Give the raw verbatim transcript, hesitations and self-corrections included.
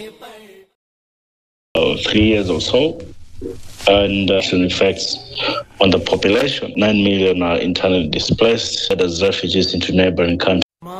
uh, three years or so. And uh, it effects on the population. Nine million are internally displaced as refugees into neighboring countries.